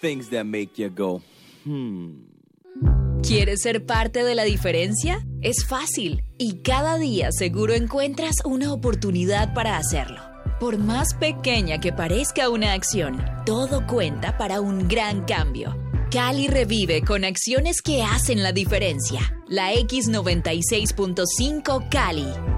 things that make you go, ¿Quieres ser parte de la diferencia? Es fácil y cada día seguro encuentras una oportunidad para hacerlo. Por más pequeña que parezca una acción, todo cuenta para un gran cambio. Cali revive con acciones que hacen la diferencia. La X96.5 Cali.